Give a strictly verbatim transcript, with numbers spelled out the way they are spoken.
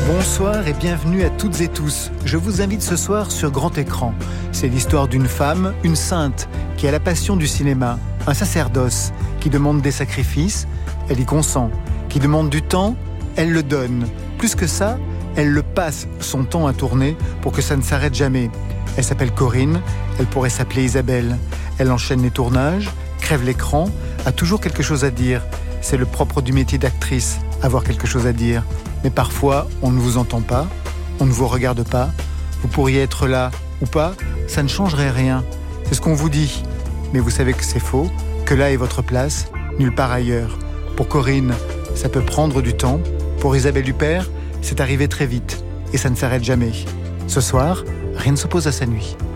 Bonsoir et bienvenue à toutes et tous. Je vous invite ce soir sur grand écran. C'est l'histoire d'une femme, une sainte, qui a la passion du cinéma, un sacerdoce, qui demande des sacrifices, elle y consent, qui demande du temps, elle le donne. Plus que ça, elle le passe son temps à tourner pour que ça ne s'arrête jamais. Elle s'appelle Corinne, elle pourrait s'appeler Isabelle. Elle enchaîne les tournages, crève l'écran, a toujours quelque chose à dire. C'est le propre du métier d'actrice, avoir quelque chose à dire. Mais parfois, on ne vous entend pas, on ne vous regarde pas. Vous pourriez être là ou pas, ça ne changerait rien. C'est ce qu'on vous dit. Mais vous savez que c'est faux, que là est votre place, nulle part ailleurs. Pour Corinne, ça peut prendre du temps. Pour Isabelle Huppert, c'est arrivé très vite. Et ça ne s'arrête jamais. Ce soir, rien ne s'oppose à sa nuit.